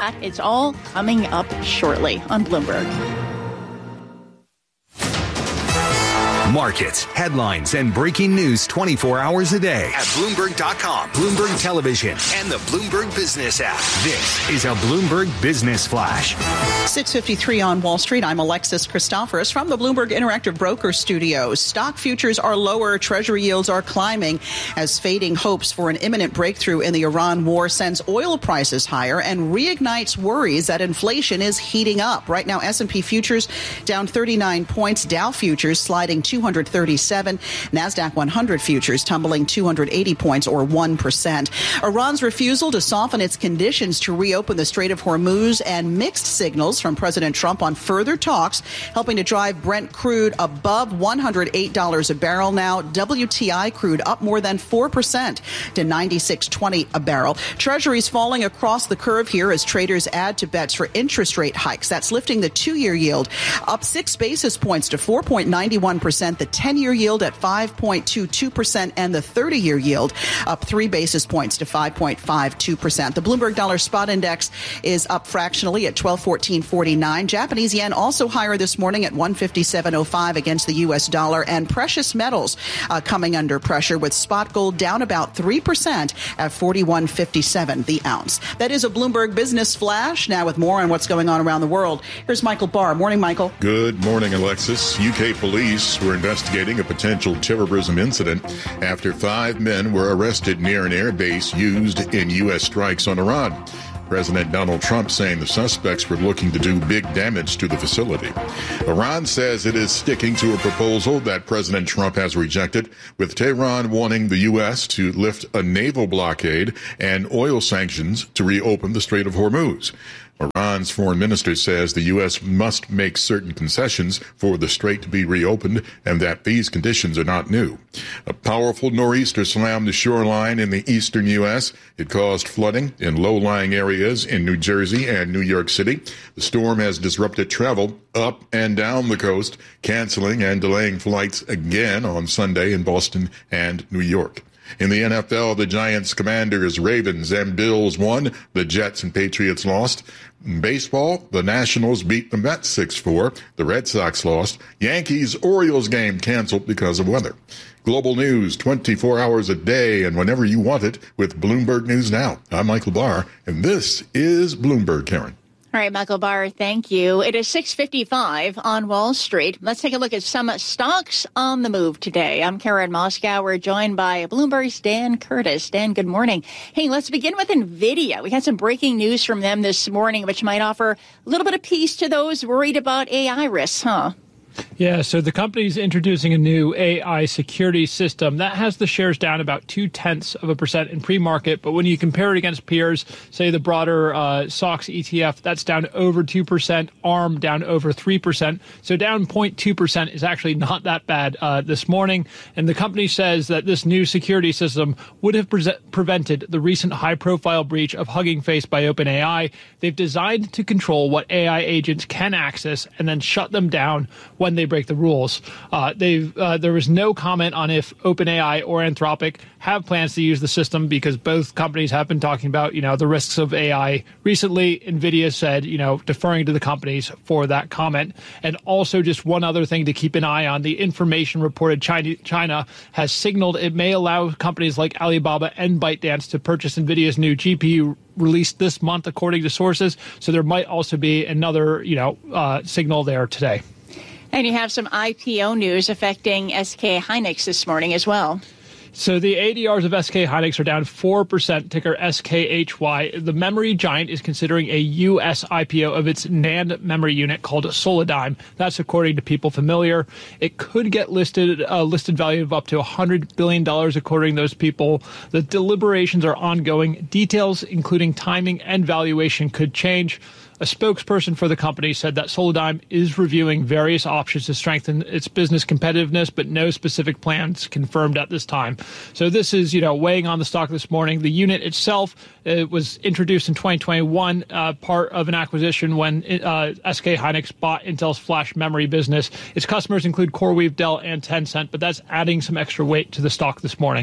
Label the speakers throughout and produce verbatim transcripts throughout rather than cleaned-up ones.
Speaker 1: that. It's all coming up shortly on Bloomberg.
Speaker 2: Markets, headlines, and breaking news twenty-four hours a day at Bloomberg dot com, Bloomberg Television, and the Bloomberg Business app. This is a Bloomberg Business Flash.
Speaker 3: six fifty-three on Wall Street. I'm Alexis Christoforous from the Bloomberg Interactive Broker Studios. Stock futures are lower. Treasury yields are climbing as fading hopes for an imminent breakthrough in the Iran war sends oil prices higher and reignites worries that inflation is heating up. Right now, S and P futures down thirty-nine points. Dow futures sliding two hundred thirty-seven. NASDAQ one hundred futures tumbling two hundred eighty points or one percent. Iran's refusal to soften its conditions to reopen the Strait of Hormuz and mixed signals from President Trump on further talks, helping to drive Brent crude above one hundred eight dollars a barrel now. W T I crude up more than four percent to ninety-six twenty a barrel. Treasuries falling across the curve here as traders add to bets for interest rate hikes. That's lifting the two-year yield up six basis points to four point nine one percent, the ten-year yield at five point two two percent, and the thirty-year yield up three basis points to five point five two percent. The Bloomberg Dollar Spot Index is up fractionally at twelve fourteen forty-nine. Japanese yen also higher this morning at one fifty-seven oh five against the U S dollar, and precious metals uh, coming under pressure with spot gold down about three percent at forty-one fifty-seven the ounce. That is a Bloomberg Business Flash. Now with more on what's going on around the world, here's Michael Barr. Morning, Michael.
Speaker 4: Good morning, Alexis. U K police were investigating a potential terrorism incident after five men were arrested near an air base used in U S strikes on Iran. President Donald Trump saying the suspects were looking to do big damage to the facility. Iran says it is sticking to a proposal that President Trump has rejected, with Tehran wanting the U S to lift a naval blockade and oil sanctions to reopen the Strait of Hormuz. Iran's foreign minister says the U S must make certain concessions for the strait to be reopened and that these conditions are not new. A powerful nor'easter slammed the shoreline in the eastern U S. It caused flooding in low-lying areas in New Jersey and New York City. The storm has disrupted travel up and down the coast, canceling and delaying flights again on Sunday in Boston and New York. In the N F L, the Giants, Commanders, Ravens, and Bills won. The Jets and Patriots lost. In baseball, the Nationals beat the Mets six four. The Red Sox lost. Yankees-Orioles game canceled because of weather. Global news twenty-four hours a day and whenever you want it with Bloomberg News Now. I'm Michael Barr, and this is Bloomberg, Karen.
Speaker 1: All right, Michael Barr, thank you. It is six fifty-five on Wall Street. Let's take a look at some stocks on the move today. I'm Karen Moskow. We're joined by Bloomberg's Dan Curtis. Dan, good morning. Hey, let's begin with NVIDIA. We had some breaking news from them this morning, which might offer a little bit of peace to those worried about A I risks, huh?
Speaker 5: Yeah, so the company's introducing a new A I security system that has the shares down about two-tenths of a percent in pre-market. But when you compare it against peers, say the broader uh, S O X E T F, that's down over two percent, ARM down over three percent. So down zero point two percent is actually not that bad uh, this morning. And the company says that this new security system would have pre- prevented the recent high-profile breach of Hugging Face by OpenAI. They've designed to control what A I agents can access and then shut them down when they break the rules. Uh, they've, uh, there was no comment on if OpenAI or Anthropic have plans to use the system because both companies have been talking about, you know, the risks of A I. Recently, NVIDIA said, you know, deferring to the companies for that comment. And also just one other thing to keep an eye on, the information reported China, China has signaled it may allow companies like Alibaba and ByteDance to purchase NVIDIA's new G P U released this month, according to sources. So there might also be another, you know, uh, signal there today.
Speaker 1: And you have some I P O news affecting S K Hynix this morning as well.
Speaker 5: So the A D Rs of S K Hynix are down four percent, ticker S K H Y. The memory giant is considering a U S I P O of its NAND memory unit called Solidigm. That's according to people familiar. It could get listed, a listed value of up to one hundred billion dollars according to those people. The deliberations are ongoing. Details, including timing and valuation, could change. A spokesperson for the company said that Solidigm is reviewing various options to strengthen its business competitiveness, but no specific plans confirmed at this time. So this is, you know, weighing on the stock this morning. The unit itself it was introduced in twenty twenty-one, uh, part of an acquisition when uh, S K Hynix bought Intel's flash memory business. Its customers include CoreWeave, Dell, and Tencent, but that's adding some extra weight to the stock this morning.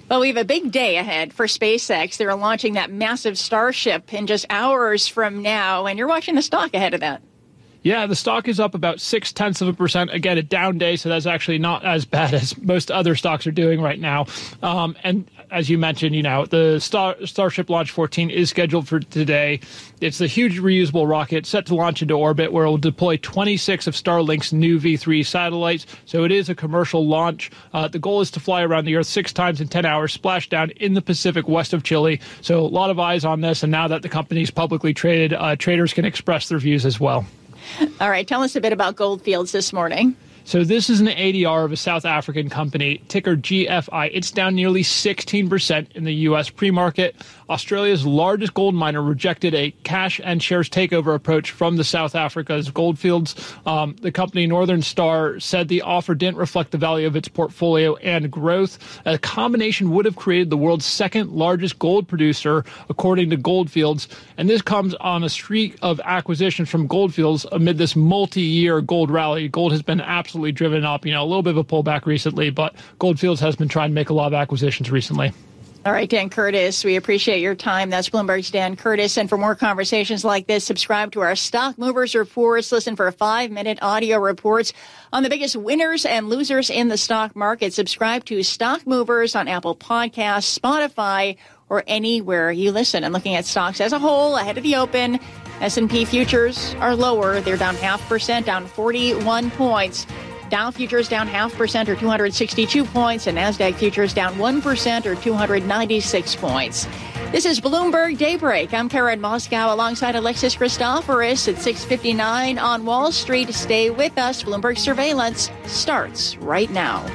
Speaker 1: Well, we have a big day ahead for SpaceX. They're launching that massive Starship in just hours from now, and you're watching the stock ahead of that.
Speaker 5: Yeah, the stock is up about six tenths of a percent. Again, a down day, so that's actually not as bad as most other stocks are doing right now. Um, and as you mentioned, you know, the Star, Starship Launch fourteen is scheduled for today. It's a huge reusable rocket set to launch into orbit where it will deploy twenty-six of Starlink's new V three satellites. So it is a commercial launch. Uh, the goal is to fly around the Earth six times in ten hours, splash down in the Pacific west of Chile. So a lot of eyes on this. And now that the company is publicly traded, uh, traders can express their views as well.
Speaker 1: All right, tell us a bit about Gold Fields this morning.
Speaker 5: So this is an A D R of a South African company, ticker G F I. It's down nearly sixteen percent in the U S pre-market. Australia's largest gold miner rejected a cash and shares takeover approach from the South Africa's Goldfields. Um, the company Northern Star said the offer didn't reflect the value of its portfolio and growth. A combination would have created the world's second largest gold producer, according to Goldfields. And this comes on a streak of acquisitions from Goldfields amid this multi-year gold rally. Gold has been absolutely driven up, you know, a little bit of a pullback recently, but Goldfields has been trying to make a lot of acquisitions recently.
Speaker 1: All right, Dan Curtis, we appreciate your time. That's Bloomberg's Dan Curtis. And for more conversations like this, subscribe to our Stock Movers Reports. Listen for five-minute audio reports on the biggest winners and losers in the stock market. Subscribe to Stock Movers on Apple Podcasts, Spotify, or anywhere you listen. And looking at stocks as a whole ahead of the open, S and P futures are lower. They're down half percent, down forty-one points. Dow futures down half percent or two hundred sixty-two points, and NASDAQ futures down one percent or two hundred ninety-six points. This is Bloomberg Daybreak. I'm Karen Moscow alongside Alexis Christoforous at six fifty-nine on Wall Street. Stay with us. Bloomberg Surveillance starts right now.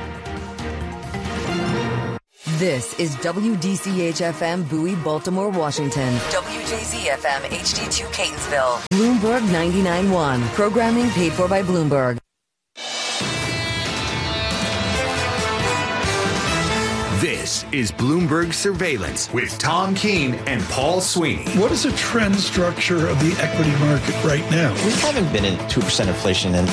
Speaker 6: This is W D C H F M Bowie, Baltimore, Washington. W J Z F M H D two Catonsville. Bloomberg ninety-nine point one. Programming paid for by Bloomberg.
Speaker 2: This is Bloomberg Surveillance with Tom Keene and Paul Sweeney.
Speaker 7: What is the trend structure of the equity market right now?
Speaker 8: We haven't been in two percent inflation in